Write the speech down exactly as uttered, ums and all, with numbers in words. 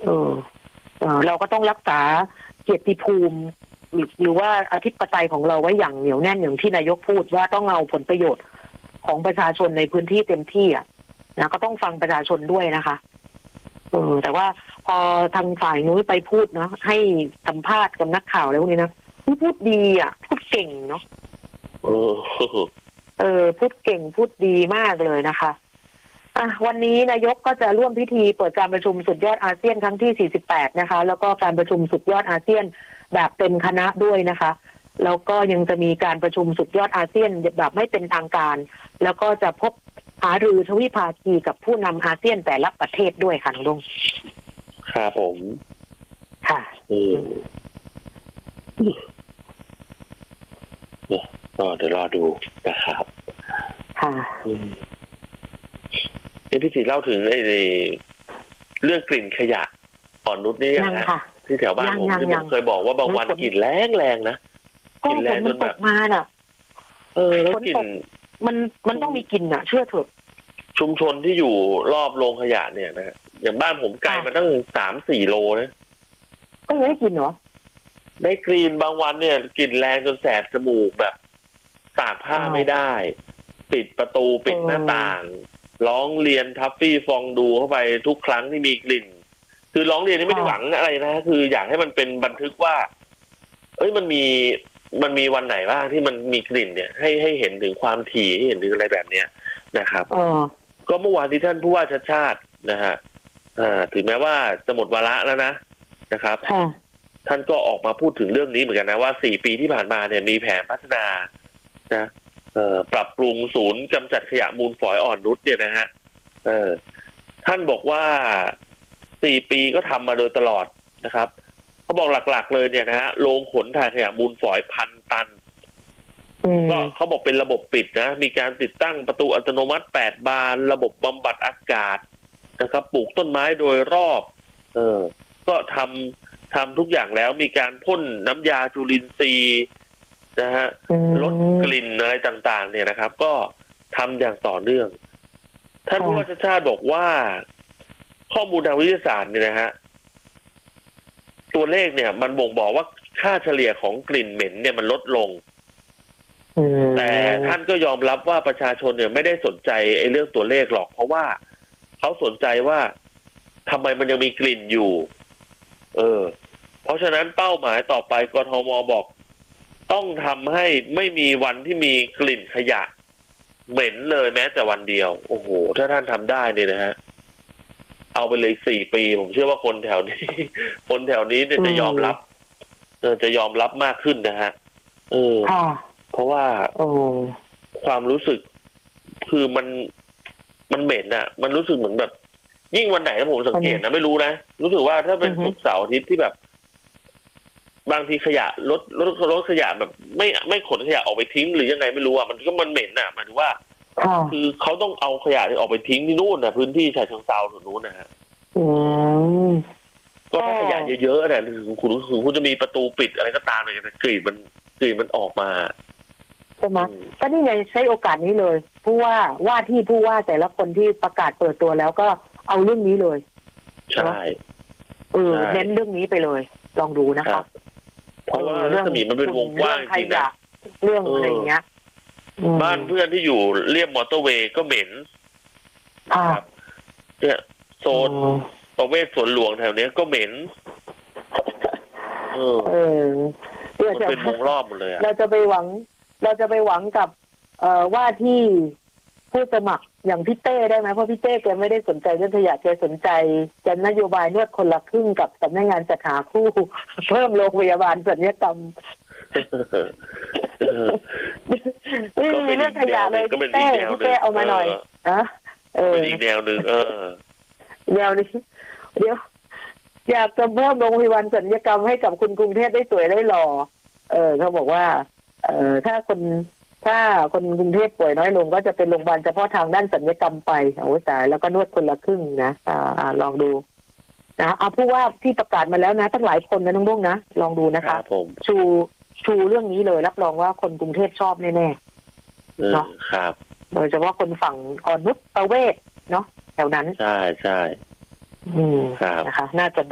เออเออเราก็ต้องรักษาเกียรติภูมิหรือว่าอธิปไตยของเราไว้อย่างเหนียวแน่นอย่างที่นายกพูดว่าต้องเอาผลประโยชน์ของประชาชนในพื้นที่เต็มที่อ่ะนะก็ต้องฟังประชาชนด้วยนะคะเออแต่ว่าพอทางฝ่ายนู้นไปพูดเนาะให้สัมภาษณ์กับนักข่าวแล้วพวกนี้นะพูดดีอ่ะพูดเก่งเนาะเออพูดเก่งพูดดีมากเลยนะคะอ่ะวันนี้นายกก็จะร่วมพิธีเปิดการประชุมสุดยอดอาเซียนครั้งที่สี่สิบแปดนะคะแล้วก็การประชุมสุดยอดอาเซียนแบบเป็นคณะด้วยนะคะแล้วก็ยังจะมีการประชุมสุดยอดอาเซียนแบบไม่เป็นทางการแล้วก็จะพบหารือทวิภาคีกับผู้นำอาเซียนแต่ละประเทศด้วยค่ะน้องดงครับผมค่ะอืมก็เดี๋ยวรอดูนะครับค่ะนี่พี่สีเล่าถึงไอ้เรื่องกลิ่นขยะอ่อนนุชนี่ยังนะที่แถวบ้านผมที่ผมเคยบอกว่าบางวันกลิ่นแรงแรงนะกลิ่นแรงจนแบบมาน่ะเออแล้วกลิ่นมันมันต้องมีกลิ่นอ่ะเชื่อเถอะชุมชนที่อยู่รอบโรงขยะเนี่ยนะอย่างบ้านผมไกลมาตั้งสามสี่โลนะก็ยังได้กลิ่นเหรอได้กลิ่นบางวันเนี่ยกลิ่นแรงจนแสบจมูกแบบตากผ้าไม่ได้ปิดประตูปิดหน้าต่างร้องเรียนทัฟฟี่ฟองดูเข้าไปทุกครั้งที่มีกลิ่นคือร้องเรียนนี่ไม่ได้หวังอะไรนะคืออยากให้มันเป็นบันทึกว่าเอ้ยมันมีมันมีวันไหนบ้างที่มันมีกลิ่นเนี่ยให้ให้เห็นถึงความถี่ให้เห็นถึงอะไรแบบเนี้ยนะครับก็เมื่อวานที่ท่านผู้ว่าชัดชาตินะฮะถึงแม้ว่าจะหมดวาระแล้วนะนะครับท่านก็ออกมาพูดถึงเรื่องนี้เหมือนกันนะว่าสี่ปีที่ผ่านมาเนี่ยมีแผนพัฒนานะปรับปรุงศูนย์กำจัดขยะมูลฝอยอ่อนนุชเนี่ยนะฮะท่านบอกว่าสี่ปีก็ทำมาโดยตลอดนะครับเขาบอกหลักๆเลยเนี่ยนะฮะโรงขนถ่ายขยะมูลฝอยพันตันก็เขาบอกเป็นระบบปิดนะมีการติดตั้งประตูอัตโนมัติแปดบานระบบบำบัดอากาศนะครับปลูกต้นไม้โดยรอบเออก็ทำทำทุกอย่างแล้วมีการพ่นน้ำยาจุลินทรีย์นะฮะลดกลิ่นอะไรต่างๆเนี่ยนะครับก็ทำอย่างต่อเนื่องท่านผู้ว่าชัชชาติบอกว่าข้อมูลทางวิทยาศาสตร์เนี่ยนะฮะตัวเลขเนี่ยมันบ่งบอกว่าค่าเฉลี่ยของกลิ่นเหม็นเนี่ยมันลดลงแต่ท่านก็ยอมรับว่าประชาชนเนี่ยไม่ได้สนใจไอ้เรื่องตัวเลขหรอกเพราะว่าเขาสนใจว่าทำไมมันยังมีกลิ่นอยู่เออเพราะฉะนั้นเป้าหมายต่อไปกทมบอกต้องทำให้ไม่มีวันที่มีกลิ่นขยะเหม็นเลยแม้แต่วันเดียวโอ้โหถ้าท่านทำได้เนี่ยนะฮะเอาไปเลยสี่ปีผมเชื่อว่าคนแถวนี้คนแถวนี้เนี่ยจะยอมรับเออจะยอมรับมากขึ้นนะฮะเออเพราะว่าความรู้สึกคือมันมันเหม็นอ่ะมันรู้สึกเหมือนแบบยิ่งวันไหนถ้าผมสังเกตนะไม่รู้นะรู้สึกว่าถ้าเป็นศุกร์เสาร์อาทิตย์ที่แบบบางทีขยะรถรถรถขยะแบบไม่ไม่ขนขยะออกไปทิ้งหรือยังไงไม่รู้อ่ะมันก็มันเหม็นอ่ะหมายถึงว่าคือเขาต้องเอาขยะที่ออกไปทิ้งที่นู่นนะพื้นที่ฉะเชิงเทราตรงนู้นนะฮะก็ถ้าขยะเยอะๆเนี่ยถึงคุณถึงคุณจะมีประตูปิดอะไรก็ตามเลยแต่กลิ่นมันกลิ่นมันออกมาใช่ไหมก็นี่ไงใช้โอกาสนี้เลยผู้ว่าว่าที่ผู้ว่าแต่ละคนที่ประกาศเปิดตัวแล้วก็เอาเรื่องนี้เลยใช่เออเน้นเรื่องนี้ไปเลยลองดูนะครับเพราะว่าเรื่องนี้มันเป็นวงกว้างจริงนะเรื่องอะไรเงี้ยบ้านเพื่อนที่อยู่เรียบมอเตอร์เวย์ก็เหม็นครับเนี่ยโซนประเวศสวนหลวงแถวนี้ก็เหม็นเออมันเป็นวงรอบหมดเลยเราจะไปหวังเราจะไปหวังกับเอ่อว่าที่ผู้สมัครอย่างพี่เต้ได้ไหมเพราะพี่เต้แกไม่ได้สนใจเรื่องขยะแกสนใจจะนโยบายนวดคนละครึ่งกับสำนักงานจัดหาคู่เพิ่มโรงพยาบาลศัลยกรรมนี่มีเรื่องขยะเลยพี่เต้พี่เต้เอามาหน่อยนะเออเป็นอีกแนวหนึ่งเออแนวนี้เดี๋ยวอยากจะเพิ่มโรงพยาบาลศัลยกรรมให้กับคุณกรุงเทพได้สวยได้หล่อเออเขาบอกว่าเออถ้าคนถ้าคนกรุงเทพป่วยน้อยลงก็จะเป็นโรงพยาบาลเฉพาะทางด้านศัลยกรรมไปโอ้ตายแล้วก็นวดคนละครึ่งนะอ่าลองดูนะเอาผู้ว่าที่ประกาศมาแล้วนะตั้งหลายคนนะน้องบุ้งนะลองดูนะคะชูชูเรื่องนี้เลยรับรองว่าคนกรุงเทพชอบแน่ๆเนาะครับโดยเฉพาะคนฝั่งอ่อนนุชประเวศเนาะแถวนั้นใช่ใช่อืมนะคะน่าจะ